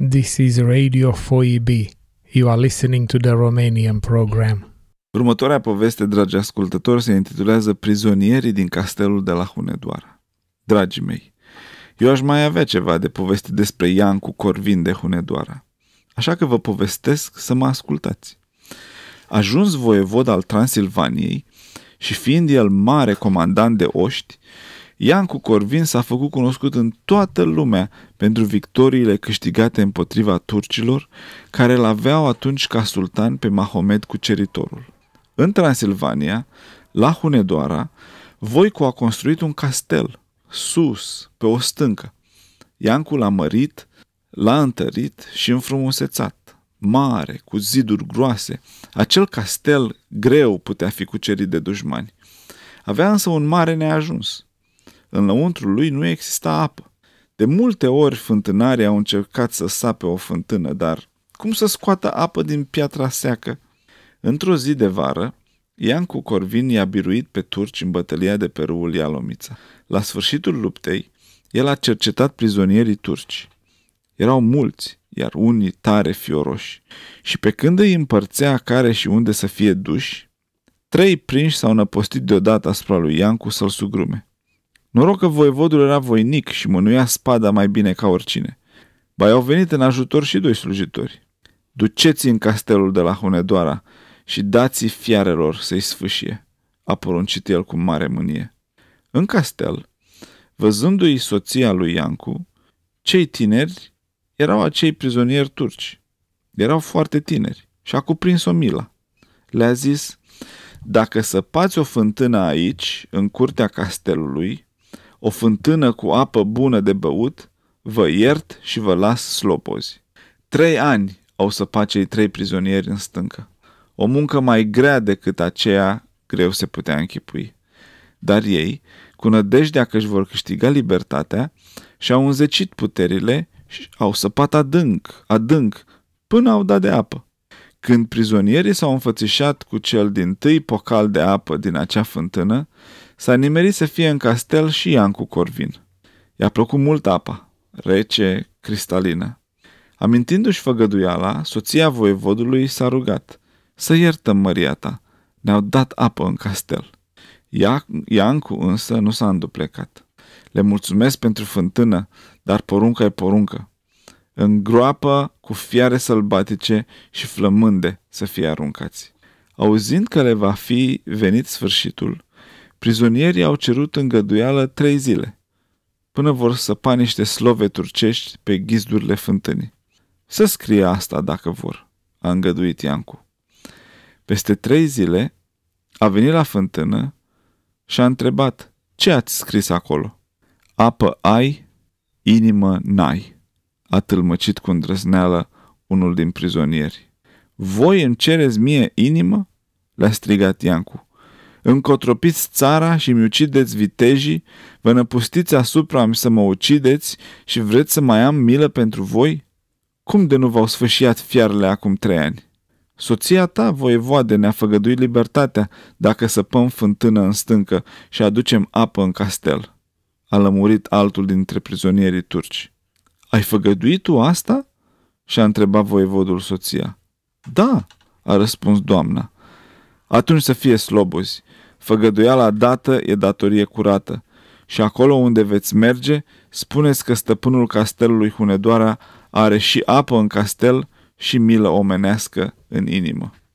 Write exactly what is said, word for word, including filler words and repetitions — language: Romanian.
This is Radio four E B. You are listening to the Romanian program. Următoarea poveste, dragi ascultători, se intitulează Prizonierii din castelul de la Hunedoara. Dragii mei, eu aș mai avea ceva de poveste despre Iancu Corvin de Hunedoara, așa că vă povestesc să mă ascultați. Ajuns voievod al Transilvaniei și fiind el mare comandant de oști, Iancu Corvin s-a făcut cunoscut în toată lumea pentru victoriile câștigate împotriva turcilor, care îl aveau atunci ca sultan pe Mahomed Cuceritorul. În Transilvania, la Hunedoara, Voicu a construit un castel, sus, pe o stâncă. Iancu l-a mărit, l-a întărit și înfrumusețat. Mare, cu ziduri groase, acel castel greu putea fi cucerit de dușmani. Avea însă un mare neajuns. În lăuntrul lui nu exista apă. De multe ori fântânarii au încercat să sape o fântână, dar cum să scoată apă din piatra seacă? Într-o zi de vară, Iancu Corvin i-a biruit pe turci în bătălia de pe râul Ialomița. La sfârșitul luptei, el a cercetat prizonierii turci. Erau mulți, iar unii tare fioroși. Și pe când îi împărțea care și unde să fie duși, trei prinși s-au năpostit deodată asupra lui Iancu să-l sugrume. Noroc că voievodul era voinic și mânuia spada mai bine ca oricine. Ba i-au venit în ajutor și doi slujitori. Duceți în castelul de la Hunedoara și dați-i fiarelor să-i sfâșie, a poruncit el cu mare mânie. În castel, văzându-i soția lui Iancu, cei tineri erau acei prizonieri turci. Erau foarte tineri și a cuprins-o mila. Le-a zis: dacă săpați o fântână aici, în curtea castelului, o fântână cu apă bună de băut, vă iert și vă las slopozi. Trei ani au săpat cei trei prizonieri în stâncă. O muncă mai grea decât aceea greu se putea închipui. Dar ei, cu nădejdea că își vor câștiga libertatea, și-au înzecit puterile și au săpat adânc, adânc, până au dat de apă. Când prizonierii s-au înfățișat cu cel dintâi pocal de apă din acea fântână, s-a nimerit să fie în castel și Iancu Corvin. I-a plăcut mult apa, rece, cristalină. Amintindu-și făgăduiala, soția voievodului s-a rugat: să iertăm măria ta, ne-au dat apă în castel. Iancu însă nu s-a înduplecat. Le mulțumesc pentru fântână, dar porunca e poruncă. În groapă cu fiare sălbatice și flămânde să fie aruncați. Auzind că le va fi venit sfârșitul, prizonierii au cerut îngăduială trei zile, până vor săpa niște slove turcești pe ghizdurile fântânii. Să scrie asta dacă vor, a îngăduit Iancu. Peste trei zile a venit la fântână și a întrebat: ce ați scris acolo? Apă ai, inimă n-ai, a tâlmăcit cu îndrăzneală unul din prizonieri. Voi îmi cereți mie inimă? Le-a strigat Iancu. Îmi cotropiți țara și mi ucideți vitejii, vă năpustiți asupra să mă ucideți și vreți să mai am milă pentru voi? Cum de nu v-au sfâșiat fiarele acum trei ani? Soția ta, voievoade, ne-a făgăduit libertatea dacă săpăm fântână în stâncă și aducem apă în castel, a lămurit altul dintre prizonierii turci. Ai făgăduit tu asta? Și-a întrebat voievodul soția. Da, a răspuns doamna. Atunci să fie slobozi. Făgăduiala dată e datorie curată. Și acolo unde veți merge, spuneți că stăpânul castelului Hunedoara are și apă în castel și milă omenească în inimă.